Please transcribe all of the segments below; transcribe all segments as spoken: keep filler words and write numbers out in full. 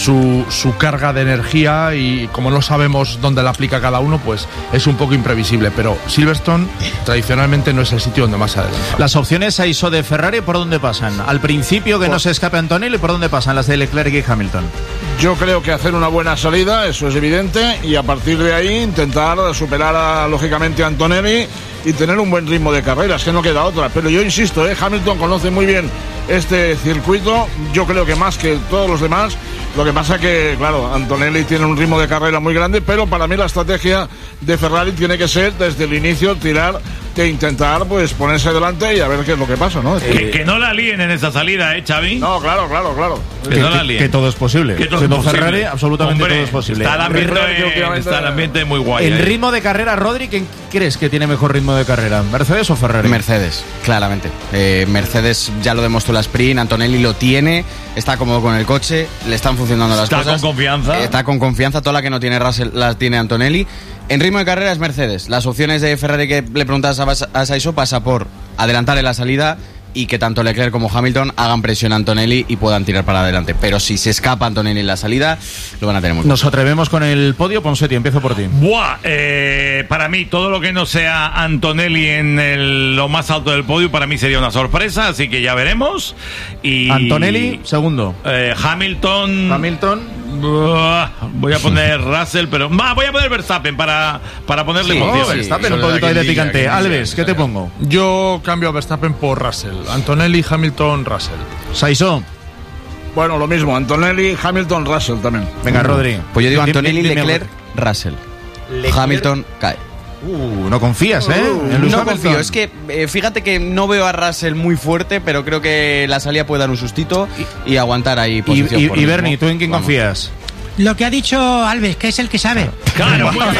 su, su carga de energía y como no sabemos dónde la aplica cada uno, pues es un poco imprevisible, pero Silverstone tradicionalmente no es el sitio donde más se adelanta. Las opciones a I S O de Ferrari, ¿por dónde pasan? Al principio, que por... no se escape Antonelli, ¿por dónde pasan las de Leclerc y Hamilton? Yo creo que hacer una buena salida, eso es evidente, y a partir de ahí intentar superar a, lógicamente a Antonelli y tener un buen ritmo de carrera, es que no queda otra. Pero yo insisto, ¿eh? Hamilton conoce muy bien este circuito, yo creo que más que todos los demás. Lo que pasa que, claro, Antonelli tiene un ritmo de carrera muy grande, pero para mí la estrategia de Ferrari tiene que ser desde el inicio tirar e intentar pues ponerse delante y a ver qué es lo que pasa, ¿no? Que, que no la líen en esa salida, ¿eh, Xavi? No, claro, claro, claro. Que, que, no la líen. Que todo es posible. Que todo Siendo es posible. Ferrari, absolutamente Hombre, todo es posible. Está el ambiente, está el ambiente muy guay. En ¿eh? ritmo de carrera, Rodri, ¿quién crees que tiene mejor ritmo de carrera? ¿Mercedes o Ferrari? Mercedes, claramente. Eh, Mercedes ya lo demostró la sprint, Antonelli lo tiene, está cómodo con el coche, le están funcionando las está cosas. Está con confianza. Eh, está con confianza, toda la que no tiene Russell la tiene Antonelli. En ritmo de carrera es Mercedes. Las opciones de Ferrari que le preguntas a, a Saiso pasa por adelantarle la salida y que tanto Leclerc como Hamilton hagan presión a Antonelli y puedan tirar para adelante. Pero si se escapa Antonelli en la salida, lo van a tener muy Nos atrevemos con el podio. Ponsetti, empiezo por ti. Buah, eh, para mí, todo lo que no sea Antonelli en el, lo más alto del podio, para mí sería una sorpresa, así que ya veremos. Y Antonelli, segundo. Eh, Hamilton. Hamilton. Buah, voy a poner Russell, pero bah, voy a poner Verstappen para, para ponerle sí, emoción. Oh, Verstappen, un poquito de picante. Alves, ¿qué te pongo? Yo cambio a Verstappen por Russell. Antonelli, Hamilton, Russell. Saiso. Bueno, lo mismo, Antonelli, Hamilton, Russell también. Venga, Rodri. Pues yo digo Antonelli, Leclerc, Russell. Leclerc. Hamilton cae. Uh, no confías, ¿eh? Uh, en no confío, es que eh, fíjate que no veo a Russell muy fuerte, pero creo que la salida puede dar un sustito y, y aguantar ahí posición. Y, y, por y Bernie, ¿tú en quién Vamos. confías? Lo que ha dicho Alves, que es el que sabe. Claro, muy bien.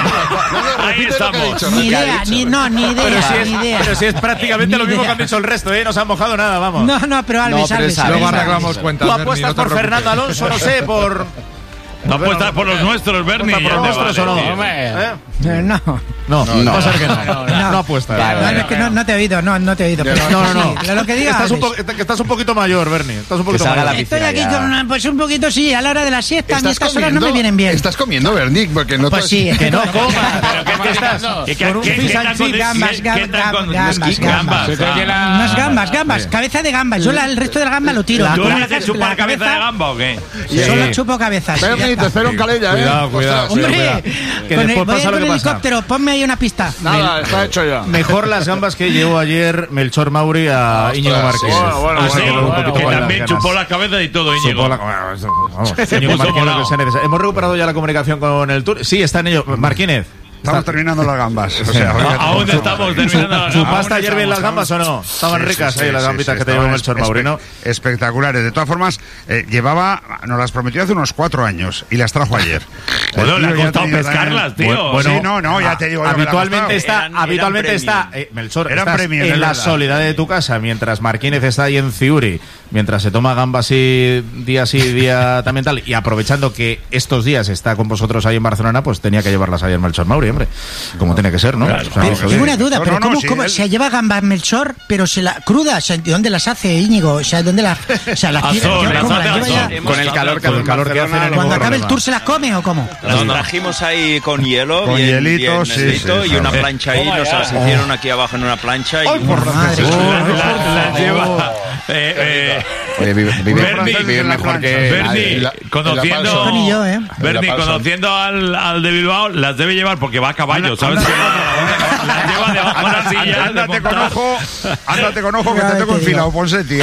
Ahí estamos. Ni idea, ni, no, ni idea, pero si es, ni idea. Pero si es prácticamente ni lo mismo idea. que han dicho el resto, ¿eh? No se han mojado nada, vamos. No, no, pero Alves, no, pero Alves, Alves. Luego Alves, arreglamos Alves. cuentas. Tú Bernie, apuestas no te por preocupes. Fernando Alonso, no sé, por... ¿No apuestas por los nuestros, Bernie? ¿Por los nuestros o no? Eh, No, No, no, no. va a ser que no. No, no, no apuestas. Vale, no, vale, es que no, no te he oído, no, no te he oído. Pero No, no, no. sí, lo que diga Estás un, Alves. po- que estás un poquito mayor, Bernie. Estás un poquito Que salga mayor. la Estoy aquí ya. con una, pues un poquito, sí, a la hora de la siesta, a mí ¿Estás estas horas no me vienen bien. ¿Estás comiendo, Bernie? Porque no Pues sí. Que no comas. ¿Pero qué, qué estás? ¿Qué, qué, Con un qué, fish qué and tal chips. con- Gambas, qué- gambas, qué tal con- gambas, gambas, gambas. ah. Unas gambas, gambas, cabeza de gambas. Yo la- el resto del gamba lo tiro. ¿Tú Como eres de la- chupar la cabeza de gamba o qué? Sí. Solo chupo cabezas. Bernie, tercero en Calella, ¿eh? Cuidado, cuidado. Hombre, cuidado. Que con el- después voy a pasa ir lo con que el pasa. helicóptero, ponme ahí una pista. Nada, está hecho ya. Mejor las gambas que llevó ayer Melchor Mauri a Íñigo Martínez. Bueno, bueno, Ah, bueno, sí, bueno, que bueno, también bueno. chupó la cabeza y todo, Íñigo. Supo la- Vamos, Íñigo puso Martínez, lo morado. que sea necesario. Hemos recuperado ya la comunicación con el Tour. Sí, está en ello. Martínez. Estamos terminando las gambas. O sea, A- Aún estamos terminando. ¿Chupaste aún ayer bien estamos- las gambas o no? Estaban Sí, ricas sí, ahí sí, las sí, gambitas sí, que te llevó estaban Melchor espe- Mauri, ¿no? Espectaculares. De todas formas, eh, llevaba, nos las prometió hace unos cuatro años y las trajo ayer. Bueno, El le ha tío ya costado tenía pescarlas, también- tío. Bueno, sí, no, no, ya te digo. yo que le ha Habitualmente costado. está, Eran- eran habitualmente está, premium. eh, Melchor, Eran estás premium, en es la verdad. soledad de tu casa, mientras Marquínez está ahí en Ciuri, mientras se toma gambas y día sí, día también tal, y aprovechando que estos días está con vosotros ahí en Barcelona, pues tenía que llevarlas ahí en Melchor Mauri, hombre, como tiene que ser, ¿no? Claro. O sea, Pero hizo tengo bien. una duda, No, pero no, no, ¿cómo, sí, cómo él- se lleva gambas Melchor, pero se la cruda? O sea, ¿de dónde las hace Íñigo? O sea, ¿dónde las o sea, las Azor, ¿cómo las las hace lleva Azor. ya? Con el calor que Con el hace calor que en hace en el Barcelona, Cuando no, acabe el problema. tour se las come o cómo? Las trajimos ahí con hielo, Con bien, hielito, bien sí, helito, sí, y una claro. plancha ahí, nos las hicieron aquí abajo en una plancha. Y Madre La- mía. la- Las lleva. eh, eh, Oye, vive, vive- Bernie, vive mejor que Bernie, nadie. la- conociendo, la Paulson. Ni yo, ¿eh? Bernie, La Paulson. conociendo al, al de Bilbao, las debe llevar porque va a caballo, ¿sabes? Que las las lleva debajo de la Anda- silla. de Ándate con montar. ojo, ándate con ojo que Ya te te tengo digo. enfilado, Ponsetti, ¿eh?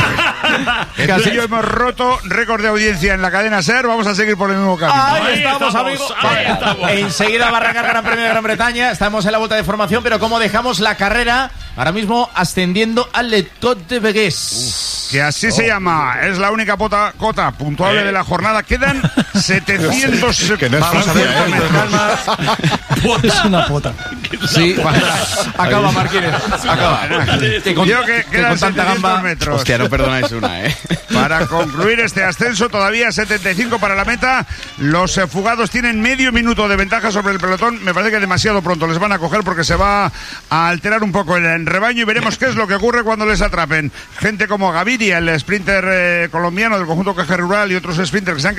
Que así yo hemos roto récord de audiencia en la cadena SER, vamos a seguir por el mismo camino. Ahí, Ahí estamos, estamos, amigos. ahí estamos. Enseguida va a arrancar Gran Premio de Gran Bretaña. Estamos en la vuelta de formación, pero como dejamos la carrera, ahora mismo ascendiendo al Le Tour de Vegas. Que así se llama, es la única pota- cota puntuable Eh. de la jornada. Quedan setecientos. Que no es Vamos a ver, con calma. Es una puta. Sí, Acaba, Marquínez. Acaba. Que con- Yo que que quedan con tanta setecientos gamba. metros. hostia, no perdonáis una, ¿eh? Para concluir este ascenso, todavía setenta y cinco para la meta. Los eh, fugados tienen medio minuto de ventaja sobre el pelotón. Me parece que demasiado pronto les van a coger porque se va a alterar un poco el rebaño y veremos qué es lo que ocurre cuando les atrapen. Gente como Gaviria, el sprinter eh, colombiano del conjunto Caja Rural y otros sprinters que se han